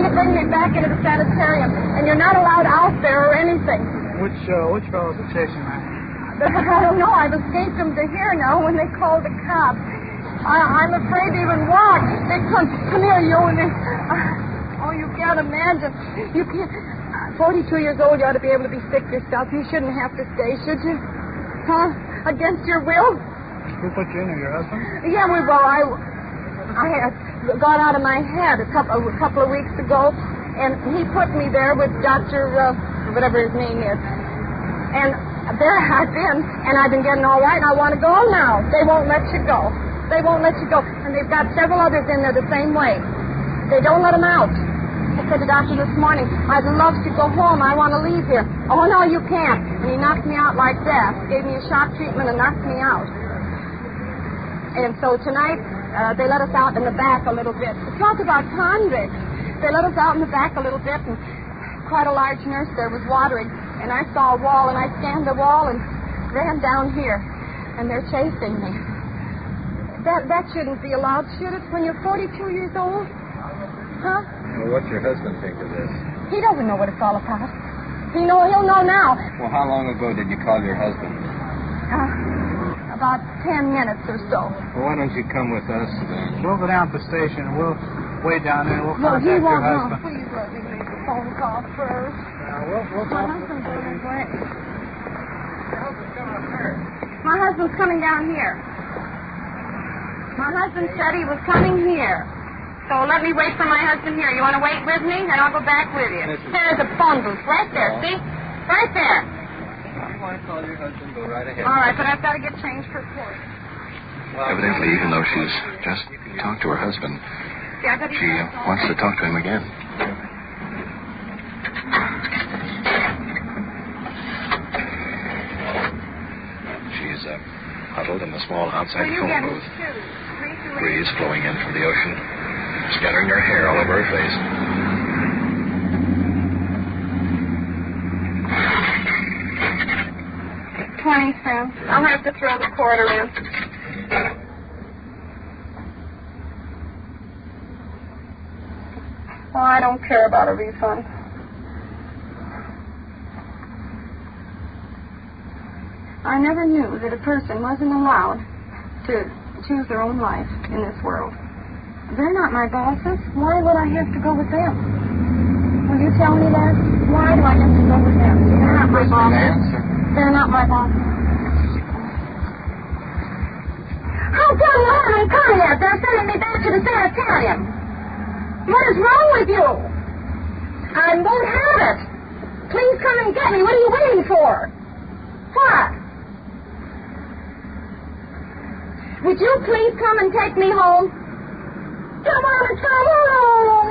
to bring me back into the sanitarium, and you're not allowed out there or anything. Which fellows are chasing that? I don't know. I've escaped them to here now when they called the cops. I'm afraid to even walk. They come here, you, and they... Oh, you can't imagine. You can't... 42 years old, you ought to be able to be sick yourself. You shouldn't have to stay, should you? Huh? Against your will? Who put you in there, your husband? Yeah, I had gone out of my head a couple of weeks ago, and he put me there with Dr. Whatever his name is. And there I've been, and I've been getting all right, and I want to go now. They won't let you go. They won't let you go. And they've got several others in there the same way. They don't let them out. I said to the doctor this morning, I'd love to go home. I want to leave here. Oh, no, you can't. And he knocked me out like that. Gave me a shock treatment and knocked me out. And so tonight, they let us out in the back a little bit. Talk about convicts. They let us out in the back a little bit, and quite a large nurse there was watering. And I saw a wall, and I scanned the wall and ran down here. And they're chasing me. That shouldn't be allowed, should it, when you're 42 years old? Huh? Well, what's your husband think of this? He doesn't know what it's all about. He'll know now. Well, how long ago did you call your husband? About 10 minutes or so. Well, why don't you come with us then? We'll go down to the station. We'll wait down there. We'll No, contact he your won't. husband. No, please let me make a phone call first. We'll My talk. husband's on his way. My husband's coming down here. My husband said he was coming here. So let me wait for my husband here. You want to wait with me? And I'll go back with you. There's a phone booth right there, see? Right there. If you want to call your husband, go right ahead. All right, but I've got to get changed for court. Evidently, even though she's just talked to her husband, See, I got to she wants to talk to him again. She's huddled in the small outside phone booth. Breeze flowing in from the ocean, scattering her hair all over her face. $0.20. I'll have to throw the quarter in. Oh, I don't care about a refund. I never knew that a person wasn't allowed to choose their own life in this world. They're not my bosses. Why would I have to go with them? Will you tell me that? Why do I have to go with them? They're not my bosses. They're not my bosses. How come you haven't come yet? They're sending me back to the sanitarium. What is wrong with you? I won't have it. Please come and get me. What are you waiting for? What? Would you please come and take me home? Come on and come home!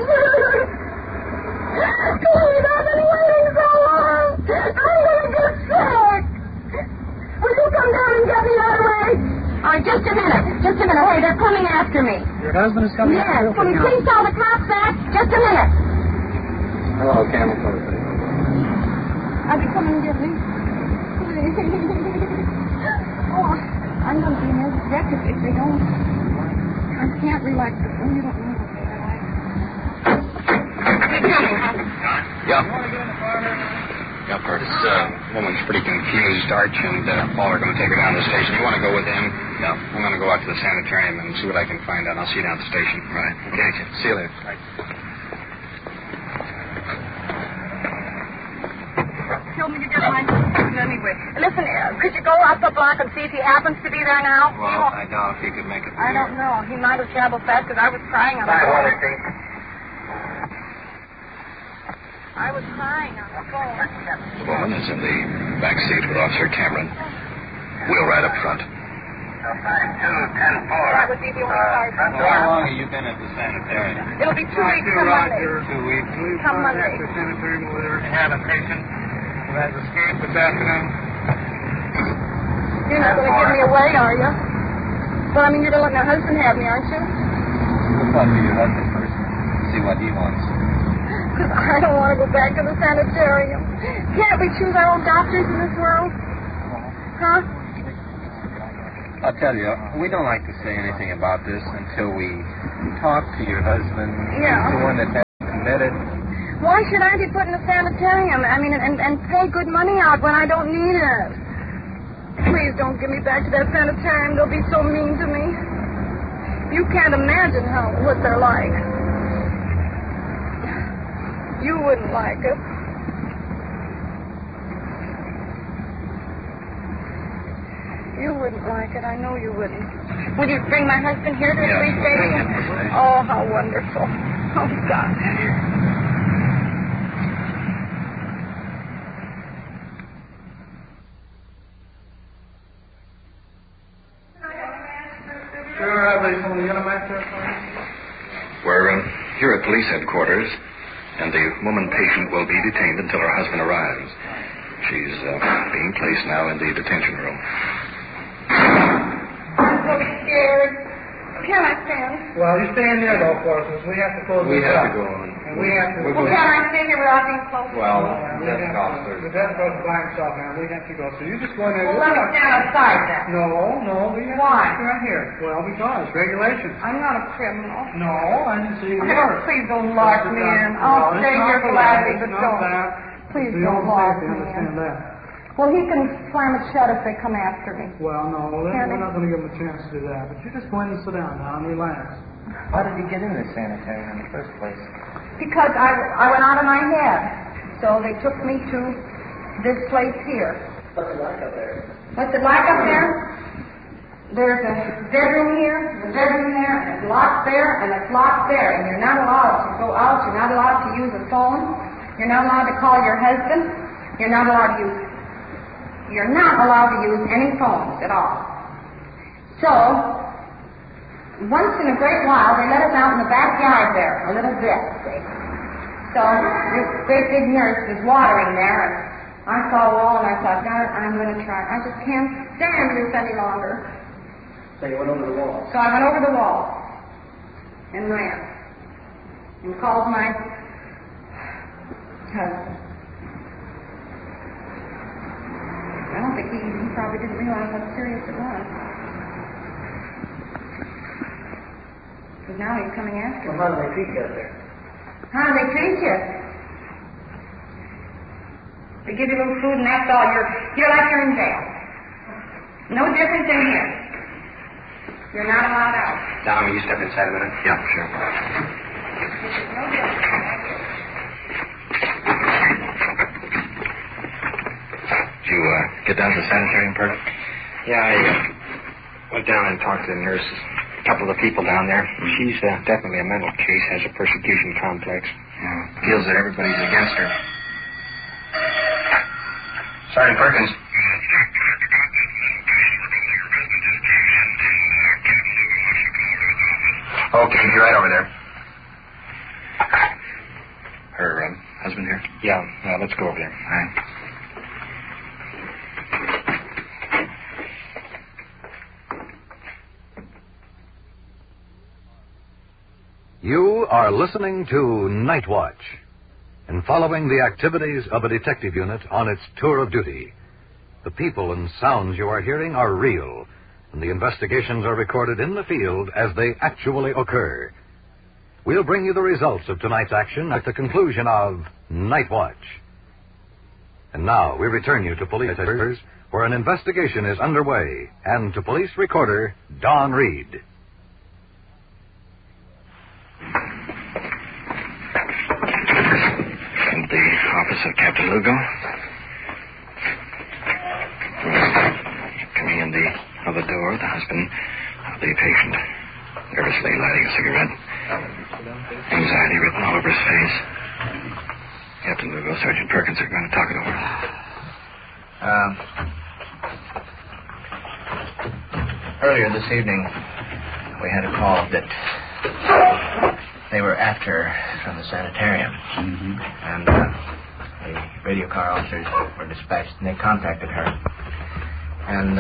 Please, I've been waiting so long! I'm gonna get sick! Will you come down and get me right away? All right, just a minute. Hey, they're coming after me. Your husband is coming after you? Yes, can you please tell the cops that? Just a minute. Hello, Camel Close. I'll be coming and get me. Oh, I'm going to be nervous wreck if they don't. I can't relax. You don't know. Yeah. Yeah, Curtis. Woman's pretty confused. Arch and Paul are going to take her down to the station. You want to go with them? No. I'm going to go out to the sanitarium and see what I can find out. I'll see you down at the station. Right. Okay. See you later. Right. Tell me to get my husband anyway. Listen, could you go up the block and see if he happens to be there now? Well, I doubt if he could make it. I don't know. He might have traveled fast because I was crying on the phone. I was crying on the phone. The woman is in the back seat with Officer Cameron. Wheel right up front. That would be the only car. How long have you been at the sanitarium? It'll be 2 weeks from Monday. 2 weeks. Come Monday. The sanitarium over there had a patient who has escaped this afternoon. You're not going to give me away, are you? Well, I mean, you're going to let my husband have me, aren't you? We'll talk to your husband first. See what he wants. Because I don't want to go back to the sanitarium. Can't we choose our own doctors in this world? Huh? I'll tell you, we don't like to say anything about this until we talk to your husband. Yeah. He's the one that has to commit get it. Why should I be put in a sanitarium? I mean, and pay good money out when I don't need it? Please don't give me back to that sanitarium. They'll be so mean to me. You can't imagine what they're like. You wouldn't like it. You wouldn't like it. I know you wouldn't. Will you bring my husband here to the police station? Oh, how wonderful. Oh, God. Sure, I believe someone yelling back there. We're here at police headquarters, and the woman patient will be detained until her husband arrives. She's being placed now in the detention room. I'm so scared. Can I stand? Well, you stay in there, though, for us. We have to close We this have up. to go on. And we have to... Well, can I stay here without being close? Well, We that's have officer. to go by himself, man. We have to go. So you just go in there. Well, let me stand outside then. No, we have Why? to stay right here. Well, because regulations. I'm not a criminal. No, I didn't say you were. Please don't lock me in. I'll stay here gladly, but don't. Please It's your don't own lock safety, me understand in. that. Well, he can slam it shut if they come after me. Well, no, we're Can I? not going to give him a chance to do that. But you just go in and sit down now and relax. How did he get in the sanitarium in the first place? Because I went out of my head. So they took me to this place here. What's it like up there? What's it like up there? There's a bedroom here, a bedroom there, and it's locked there, and it's locked there. And you're not allowed to go out. You're not allowed to use a phone. You're not allowed to call your husband. You're not allowed to use any phones at all. So, once in a great while, they let us out in the backyard there, a little bit, see. So, this great big nurse was watering there, and I saw a wall, and I thought, now I'm going to try. I just can't stand this any longer. So you went over the wall. So I went over the wall and ran and called my husband. I don't think he probably didn't realize how serious it was. Because now he's coming after me. How do they treat you out there? How do they treat you? They give you a little food and that's all. You're like you're in jail. No difference in here. You're not allowed out. Dom, will you step inside a minute? Yeah, sure. No difference. Did you get down to the sanitarium, Perkins? Yeah, I went down and talked to the nurse, a couple of the people down there. She's definitely a mental case, has a persecution complex. Yeah, feels that everybody's against her. Sergeant Perkins. Okay, be right over there. Her husband here? Yeah, let's go over there. All right. You are listening to Night Watch and following the activities of a detective unit on its tour of duty. The people and sounds you are hearing are real, and the investigations are recorded in the field as they actually occur. We'll bring you the results of tonight's action at the conclusion of Night Watch. And now we return you to police headquarters, where an investigation is underway, and to police recorder Don Reed. The office of Captain Lugo. Coming in the other door, the husband of the patient, nervously lighting a cigarette. Anxiety written all over his face. Captain Lugo, Sergeant Perkins are going to talk it over. Earlier this evening, we had a call that they were after from the sanitarium. Mm-hmm. And the radio car officers were dispatched, and they contacted her. And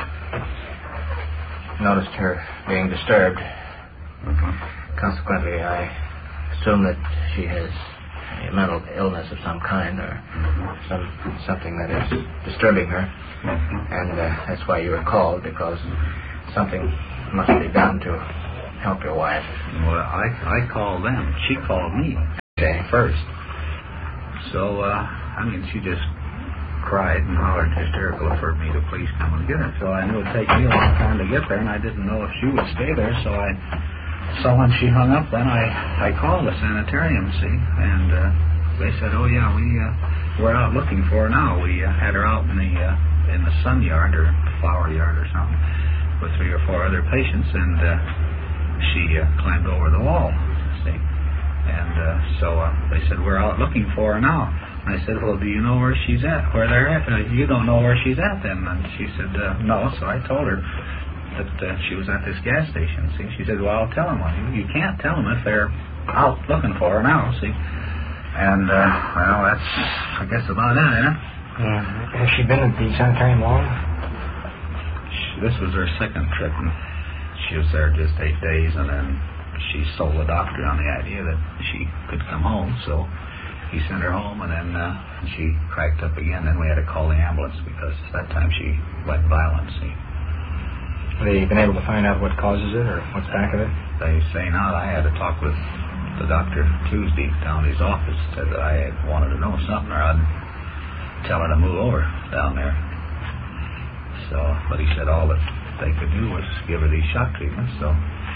noticed her being disturbed. Consequently, I assume that she has a mental illness of some kind, or something that is disturbing her. And that's why you were called, because something must be done to help your wife. Well, I called them. She called me. Okay. first. So, she just cried and hollered hysterical for me to please come and get her. So I knew it would take me a long time to get there, and I didn't know if she would stay there. So when she hung up, then I called the sanitarium, see, and they said, oh yeah, we're out looking for her now. We had her out in the sun yard or flower yard or something with 3 or 4 other patients, and she climbed over the wall, see, and so they said, we're out looking for her now. I said, well, do you know where she's at? Where they're at? You don't know where she's at then? And she said, no. So I told her that she was at this gas station, see. She said, well, I'll tell them. Well, you can't tell them if they're out looking for her now, see. And, well, that's, I guess, about it, isn't it? Yeah. Has she been at the sanitarium long? This was her second trip, and she was there just 8 days, and then she sold the doctor on the idea that she could come home, so he sent her home, and then she cracked up again. Then we had to call the ambulance because that time she went violent, see. Have they been able to find out what causes it or what's back of it? They say not. I had to talk with the doctor Tuesday down at his office. Said that I wanted to know something or I'd tell her to move over down there. So, but he said all that they could do was give her these shock treatments, so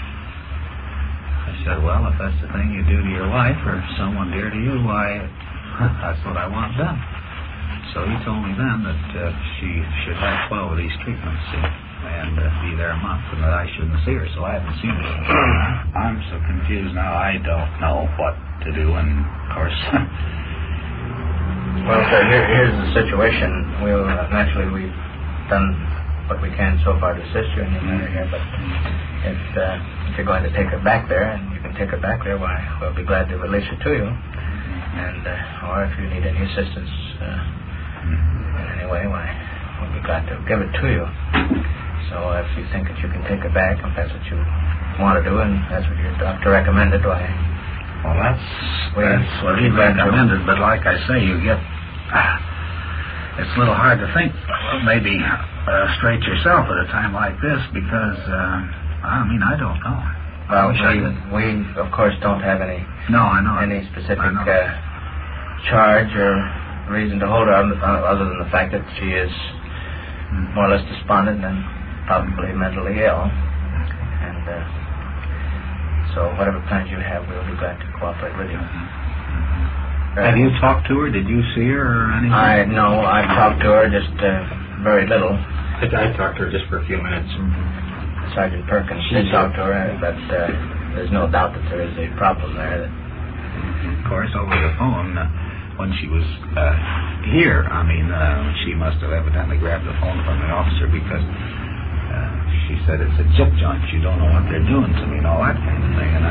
I said, well, if that's the thing you do to your wife or someone dear to you, why, that's what I want done. So he told me then that she should have 12 of these treatments, see, and be there a month, and that I shouldn't see her, so I haven't seen her. I'm so confused now, I don't know what to do, and of course... Well, sir, here's the situation. We'll, naturally, we've done what we can so far to assist you in your matter here, but if you're going to take her back there, and you can take her back there, why, we'll be glad to release her to you. And, or if you need any assistance in any way, why, we'll be glad to give it to you. So if you think that you can take her back, if that's what you want to do, and that's what your doctor recommended, why... Well, that's what he recommended, but like I say, you get... it's a little hard to think, maybe straight yourself at a time like this, because, I don't know. Well, we of course don't have any... No, I know. Any specific charge or reason to hold her other than the fact that she is more or less despondent and probably mentally ill. And so whatever plans you have, we'll be glad to cooperate with you. Have you talked to her? Did you see her or anything? No, I've talked to her just very little. I talked to her just for a few minutes. Sergeant Perkins did talk to her, but there's no doubt that there is a problem there. Of course, over the phone, when she was here, she must have evidently grabbed the phone from the officer because she said it's a chip joint. You don't know what they're doing to me and all that kind of thing. And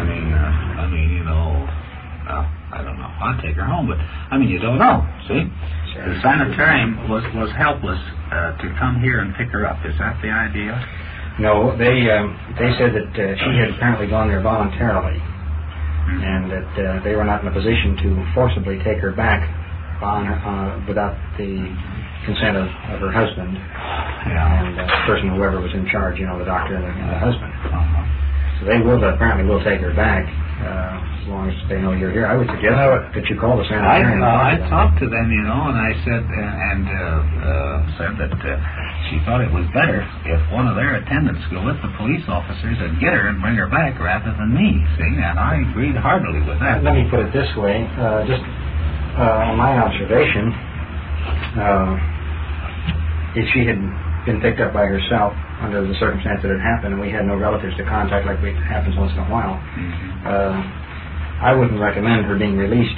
I don't know. I'll take her home, but you don't know. See, the sanitarium was helpless to come here and pick her up. Is that the idea? No, they said that she had apparently gone there voluntarily, and that they were not in a position to forcibly take her back without the consent of her husband and the person, whoever was in charge, the doctor and the husband. So they apparently will take her back as long as they know you're here. I would suggest that you call the sanitarium. I talked to them, and I said said that she thought it was better if one of their attendants go with the police officers and get her and bring her back rather than me. See, and I agreed heartily with that. Let me put it this way: just on my observation, if she had been picked up by herself under the circumstance that it happened, and we had no relatives to contact like it happens once in a while, I wouldn't recommend her being released.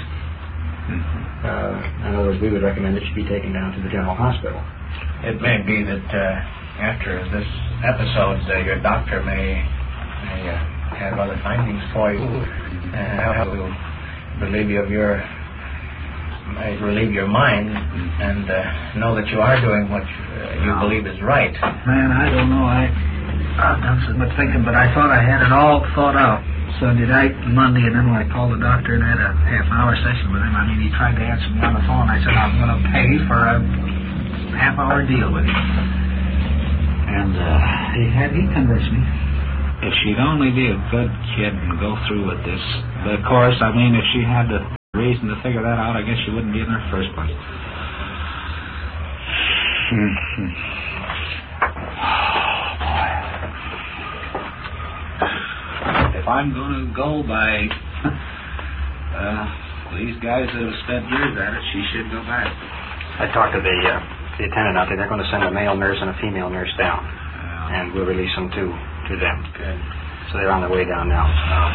In other words, we would recommend that she be taken down to the general hospital. It may be that after this episode, your doctor may have other findings for you, and will relieve you of relieve your mind and know that you are doing what you believe is right. Man, I don't know. I've done so much thinking, but I thought I had it all thought out. Sunday night, Monday, and then when I called the doctor and had a half-hour session with him, he tried to answer me on the phone. I said, I'm going to pay for a half-hour deal with you. And he convinced me. If she'd only be a good kid and go through with this. But of course, if she had to reason to figure that out, I guess she wouldn't be in the first place. If I'm going to go by these guys that have spent years at it, she should go back. I talked to the attendant out there. They're going to send a male nurse and a female nurse down, and we'll release them to them. Good. So they're on their way down now.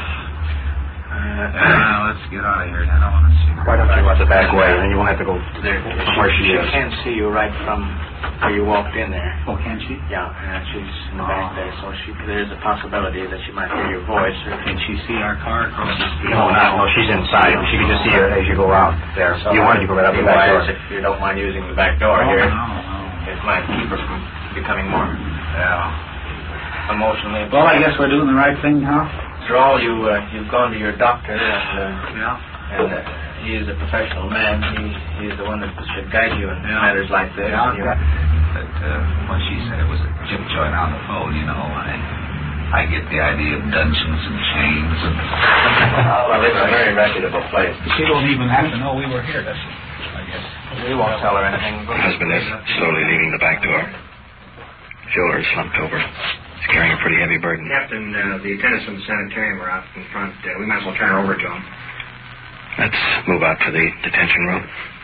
Let's get out of here. I don't want to see her. Why don't you go out the back way, and then you won't have to go from where she is. She can see you right from where you walked in there. Oh, can she? Yeah, she's in the back there, so there's a possibility that she might hear your voice. Or Can she see our car across the street? No, she's inside. She can just see her as you go out there. So you wanted to go right out the back door. If you don't mind using the back door here, No. it might keep her from becoming more emotionally. Well, I guess we're doing the right thing, huh? After all, you've gone to your doctor, and he is a professional man. He is the one that should guide you in matters like this. Yeah. But when she said it was a chip joint on the phone, I get the idea of dungeons and chains and... Well, it's a very reputable place. She don't even have to know we were here, does she? I guess. We won't tell her anything. My husband is slowly leaving the back door. Shoulder is slumped over. He's carrying a pretty heavy burden. Captain, the attendants from the sanitarium are out in front. We might as well turn her over to him. Let's move out to the detention room.